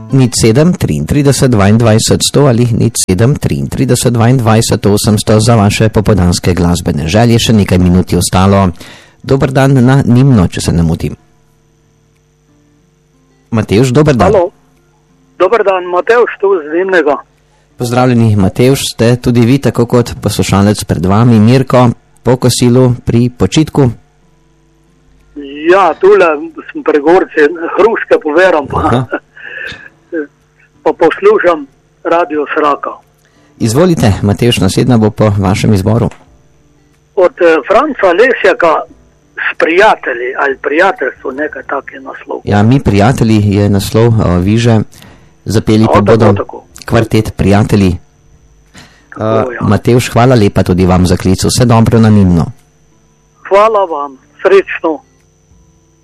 07 33 22 100 ali 07 33 22 800 za vaše popoldanske glasbene želje. Še nekaj minut je ostalo. Dober dan na Nimno, če se ne motim. Matevž, dober dan. Halo. Dober dan, Matevž, tu z Nimnega. Pozdravljeni, Matevž, ste tudi vi, tako kot poslušalec pred vami, Mirko, po kosilu pri počitku. Ja, tule sem pri Gorci, hruške poveram, pa poslušam Radio Sraka. Izvolite, Matevž, naslednja bo po vašem izboru. Od Franca Lesjaka s prijatelji ali prijateljstvo, nekaj tak je naslov. Ja, Mi prijatelji je naslov, Viže, zapeli pa bodo kvartet Prijatelji. Matevž, hvala lepa tudi vam za klic, vse dobro na Nimno. Hvala vam, srečno.